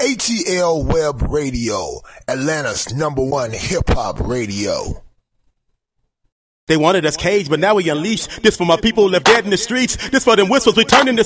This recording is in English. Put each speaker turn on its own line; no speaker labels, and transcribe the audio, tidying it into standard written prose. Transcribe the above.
ATL Web Radio, Atlanta's #1 hip-hop radio.
They wanted us caged, but now we unleashed. This for my people who left dead in the streets. This for them whistles returning to